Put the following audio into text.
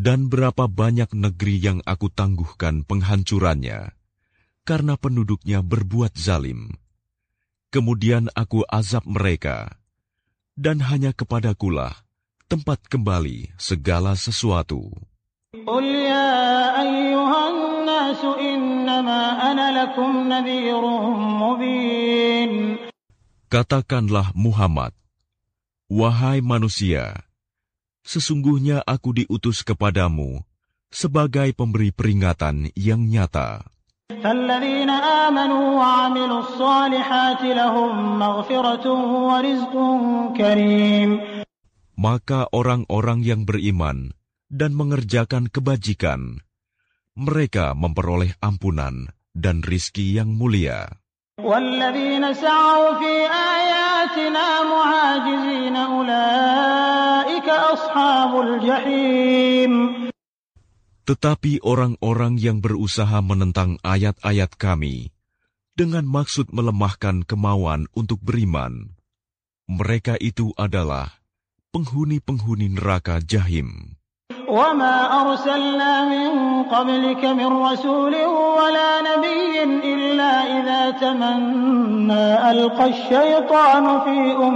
Dan berapa banyak negeri yang aku tangguhkan penghancurannya, karena penduduknya berbuat zalim. Kemudian aku azab mereka, dan hanya kepadakulah tempat kembali segala sesuatu. قل يا أيها الناس إنما أنا لكم نذير مبين. Katakanlah Muhammad, wahai manusia, sesungguhnya aku diutus kepadamu sebagai pemberi peringatan yang nyata. فالذين آمنوا وعملوا الصالحات لهم مغفرة ورزق كريم. Maka orang-orang yang beriman dan mengerjakan kebajikan, mereka memperoleh ampunan dan rizki yang mulia. وَالَّذِينَ سَعَوْا فِي آيَاتِنَا مُعَاجِزِينَ أُولَئِكَ أَصْحَابُ الْجَحِيمِ. Tetapi orang-orang yang berusaha menentang ayat-ayat kami dengan maksud melemahkan kemauan untuk beriman, mereka itu adalah penghuni-penghuni neraka Jahim. وَمَا أَرْسَلْنَا مِن قَبْلِكَ مِن رَّسُولٍ وَلَا نَبِيٍّ إِلَّا إِذَا تَمَنَّىٰ أَلْقَى الشَّيْطَانُ فِي